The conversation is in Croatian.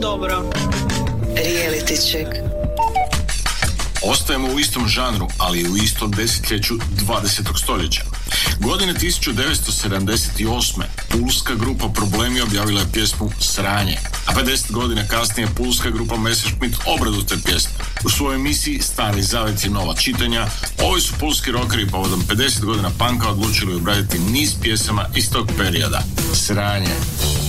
Dobro. Reality check. Ostajemo u istom žanru, ali u istom desetljeću 20. stoljeća. Godine 1978. pulska grupa Problemi objavila je pjesmu Sranje, a 50 godina kasnije pulska grupa Messerschmitt obradu te pjesme. U svojoj emisiji Stari zavet i nova čitanja, ovi su pulski rockeri povodom 50 godina punka odlučili obraditi niz pjesama iz tog perioda. Sranje.